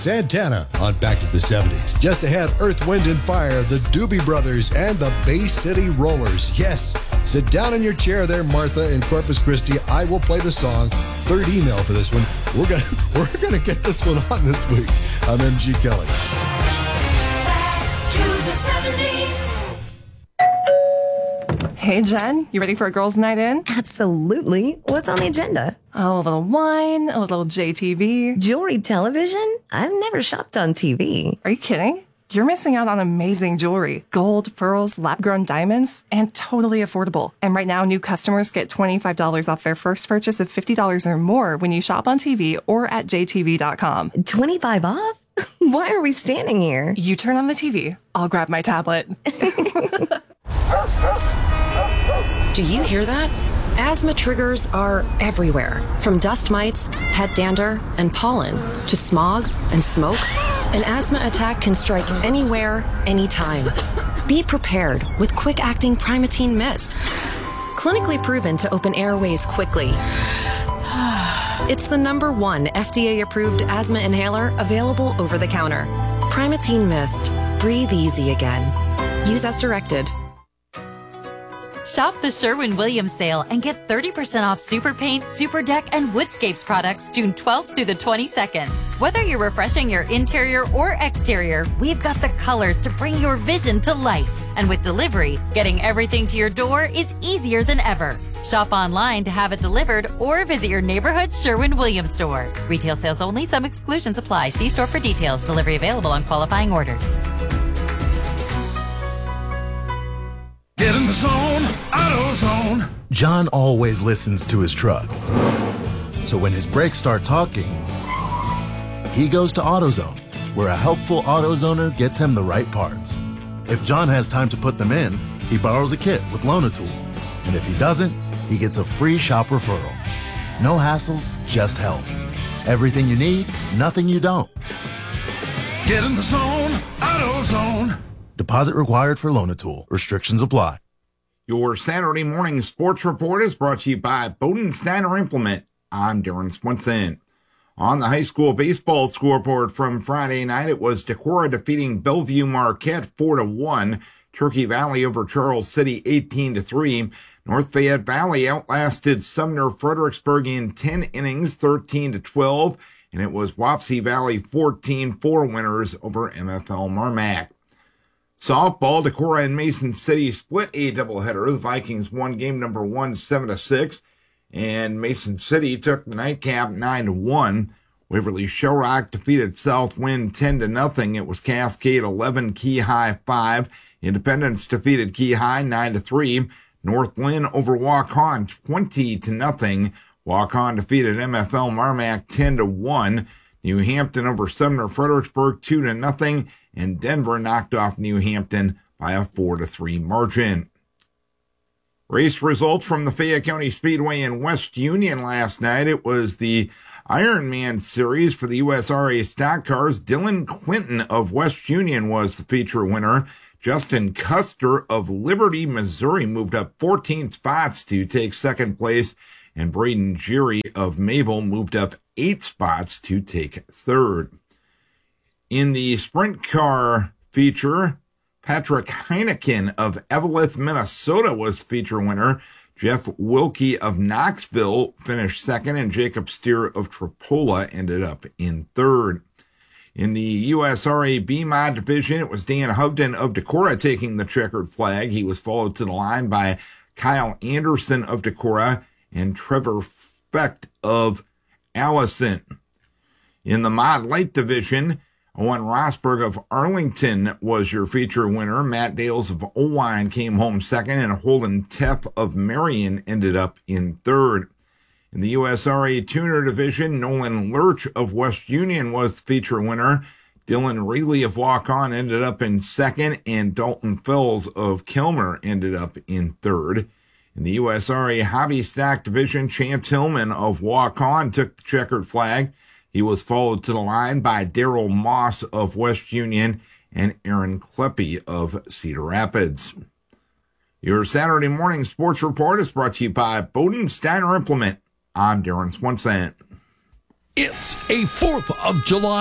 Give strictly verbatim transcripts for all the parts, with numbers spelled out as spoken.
Santana on Back to the seventies. Just ahead, Earth, Wind and Fire, the Doobie Brothers, and the Bay City Rollers. Yes, sit down in your chair there, Martha in Corpus Christi. I will play the song. Third email for this one. We're gonna we're gonna get this one on this week. I'm M G Kelly. Back to the seventies. Hey, Jen, you ready for a girls' night in? Absolutely. What's on the agenda? Oh, a little wine, a little J T V. Jewelry television? I've never shopped on T V. Are you kidding? You're missing out on amazing jewelry. Gold, pearls, lab-grown diamonds, and totally affordable. And right now, new customers get twenty-five dollars off their first purchase of fifty dollars or more when you shop on T V or at j t v dot com. twenty-five off? Why are we standing here? You turn on the T V. I'll grab my tablet. Do you hear that? Asthma triggers are everywhere, from dust mites, pet dander, and pollen, to smog and smoke. An asthma attack can strike anywhere, anytime. Be prepared with quick-acting Primatene Mist. Clinically proven to open airways quickly. It's the number one F D A-approved asthma inhaler available over the counter. Primatene Mist. Breathe easy again. Use as directed. Shop the Sherwin-Williams sale and get thirty percent off Super Paint, Super Deck, and Woodscapes products June twelfth through the twenty-second. Whether you're refreshing your interior or exterior, we've got the colors to bring your vision to life. And with delivery, getting everything to your door is easier than ever. Shop online to have it delivered or visit your neighborhood Sherwin-Williams store. Retail sales only. Some exclusions apply. See store for details. Delivery available on qualifying orders. Get in the zone, AutoZone. John always listens to his truck. So when his brakes start talking, he goes to AutoZone, where a helpful AutoZoner gets him the right parts. If John has time to put them in, he borrows a kit with Loan-A-Tool. And if he doesn't, he gets a free shop referral. No hassles, just help. Everything you need, nothing you don't. Get in the zone, AutoZone. Deposit required for Loan-A-Tool. Restrictions apply. Your Saturday morning sports report is brought to you by Bodensteiner Implement. I'm Darren Swenson. On the high school baseball scoreboard from Friday night, it was Decorah defeating Bellevue Marquette four to one. Turkey Valley over Charles City eighteen to three. North Fayette Valley outlasted Sumner Fredericksburg in ten innings, thirteen to twelve. And it was Wapsie Valley fourteen four winners over M F L Marmac. Softball, Decorah and Mason City split a doubleheader. The Vikings won game number one, seven to six, and Mason City took the nightcap nine to one. Waverly Shellrock defeated Southwind ten to nothing. It was Cascade eleven, Key High five. Independence defeated Key High nine to three. North Lynn over Waukon twenty to nothing. Waukon defeated M F L Marmac ten to one. New Hampton over Sumner Fredericksburg two to nothing. And Denver knocked off New Hampton by a four to three margin. Race results from the Fayette County Speedway in West Union last night. It was the Ironman Series for the U S R A stock cars. Dylan Clinton of West Union was the feature winner. Justin Custer of Liberty, Missouri moved up fourteen spots to take second place. And Braden Geary of Mabel moved up eight spots to take third. In the sprint car feature, Patrick Heineken of Eveleth, Minnesota was the feature winner. Jeff Wilkie of Knoxville finished second, and Jacob Steer of Tripola ended up in third. In the U S R A B-Mod division, it was Dan Hovden of Decorah taking the checkered flag. He was followed to the line by Kyle Anderson of Decorah and Trevor Specht of Allison. In the Mod Light division, Owen Rosberg of Arlington was your feature winner. Matt Dales of Owine came home second, and Holden Teff of Marion ended up in third. In the U S R A Tuner division, Nolan Lurch of West Union was the feature winner. Dylan Reilly of Walk-On ended up in second, and Dalton Fells of Kilmer ended up in third. In the U S R A Hobby Stock division, Chance Hillman of Walk-On took the checkered flag. He was followed to the line by Daryl Moss of West Union and Aaron Kleppe of Cedar Rapids. Your Saturday morning sports report is brought to you by Bodensteiner Implement. I'm Darren Swenson. It's a fourth of July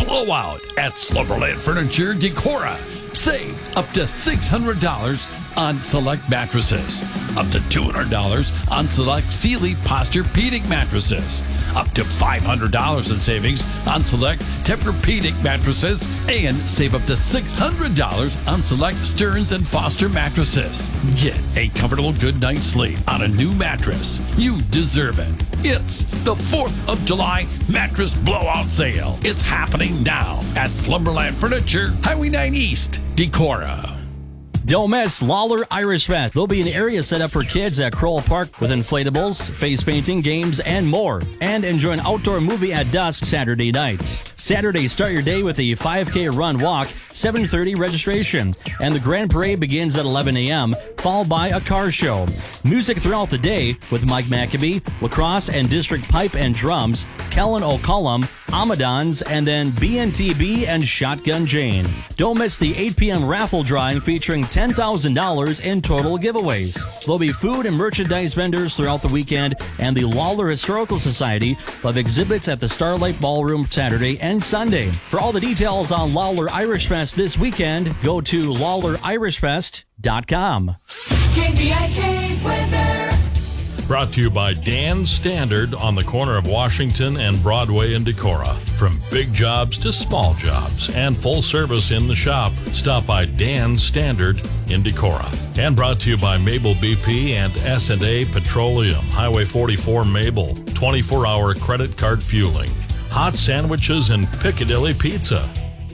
blowout at Slumberland Furniture Decora. Save up to six hundred dollars on select mattresses. Up to two hundred dollars on select Sealy Posturepedic mattresses. Up to five hundred dollars in savings on select Tempur-Pedic mattresses. And save up to six hundred dollars on select Stearns and Foster mattresses. Get a comfortable good night's sleep on a new mattress. You deserve it. It's the fourth of July Mattress Blowout Sale. It's happening now at Slumberland Furniture, Highway nine East, Decorah. Don't miss Lawler Irish Fest. There'll be an area set up for kids at Kroll Park with inflatables, face painting, games, and more. And enjoy an outdoor movie at dusk Saturday nights. Saturday, start your day with a five K run walk, seven thirty registration. And the Grand Parade begins at eleven a.m., followed by a car show. Music throughout the day with Mike Maccabee, lacrosse and district pipe and drums, Kellen O'Cullum, Amadons, and then B N T B and Shotgun Jane. Don't miss the eight p.m. raffle drawing featuring ten thousand dollars in total giveaways. There'll be food and merchandise vendors throughout the weekend, and the Lawler Historical Society will have exhibits at the Starlight Ballroom Saturday and Sunday. For all the details on Lawler Irish Fest this weekend, go to lawler irish fest dot com. K V I K weather. Brought to you by Dan Standard on the corner of Washington and Broadway in Decorah. From big jobs to small jobs and full service in the shop, stop by Dan Standard in Decorah. And brought to you by Mabel B P and S and A Petroleum, Highway forty-four Mabel, twenty-four hour credit card fueling, hot sandwiches and Piccadilly Pizza.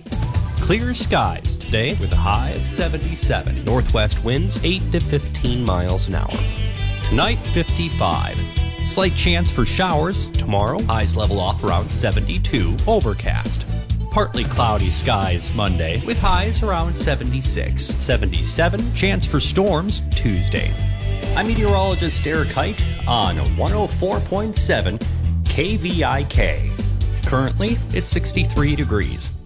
Clear skies today with a high of seventy-seven. Northwest winds eight to fifteen miles an hour. Tonight, fifty-five. Slight chance for showers. Tomorrow, highs level off around seventy-two. Overcast. Partly cloudy skies Monday with highs around seventy-six. seventy-seven. Chance for storms Tuesday. I'm meteorologist Derek Height on one oh four point seven K V I K. Currently, it's sixty-three degrees.